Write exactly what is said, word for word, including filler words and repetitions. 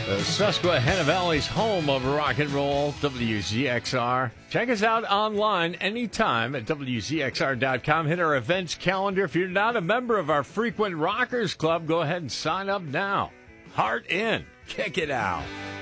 Uh, Susquehanna Valley's home of rock and roll, W Z X R. Check us out online anytime at W Z X R dot com. Hit our events calendar. If you're not a member of our Frequent Rockers Club, go ahead and sign up now. Heart in. Kick it out.